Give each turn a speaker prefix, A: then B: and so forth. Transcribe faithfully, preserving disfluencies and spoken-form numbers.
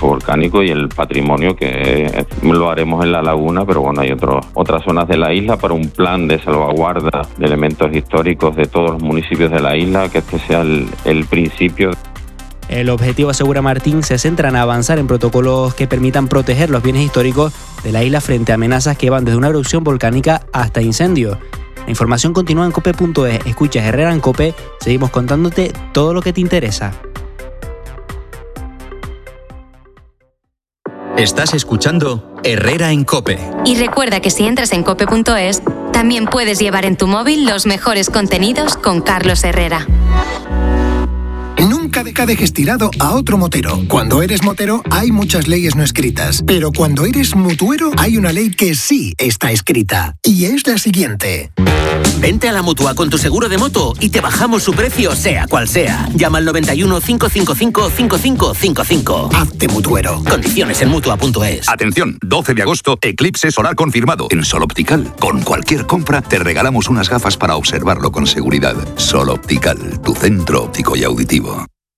A: macizo volcánico y el patrimonio que lo haremos en la laguna, pero bueno, hay otros, otras zonas de la isla para un plan de salvaguarda de elementos históricos de todos los municipios de la isla, que este sea el, el principio.
B: El objetivo, asegura Martín, se centra en avanzar en protocolos que permitan proteger los bienes históricos de la isla frente a amenazas que van desde una erupción volcánica hasta incendios. La información continúa en cope punto es. Escuchas Herrera en Cope, seguimos contándote todo lo que te interesa.
C: Estás escuchando Herrera en Cope.
D: Y recuerda que si entras en cope punto es, también puedes llevar en tu móvil los mejores contenidos con Carlos Herrera.
E: Nunca dejes tirado a otro motero. Cuando eres motero hay muchas leyes no escritas, pero cuando eres mutuero hay una ley que sí está escrita, y es la siguiente.
F: Vente a la Mutua con tu seguro de moto y te bajamos su precio sea cual sea. Llama al noventa y uno, cinco cinco cinco, cinco cinco cinco cinco.
E: Hazte mutuero.
F: Condiciones en mutua punto es.
G: Atención, doce de agosto, eclipse solar confirmado. En Sol Optical, con cualquier compra te regalamos unas gafas para observarlo con seguridad. Sol Optical, tu centro óptico y auditivo.